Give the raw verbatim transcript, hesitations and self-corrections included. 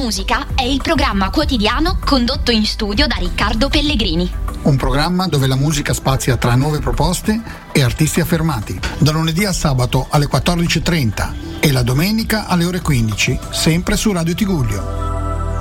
Musica è il programma quotidiano condotto in studio da Riccardo Pellegrini. Un programma dove la musica spazia tra nuove proposte e artisti affermati. Da lunedì al sabato alle quattordici e trenta e la domenica alle ore quindici, sempre su Radio Tigullio.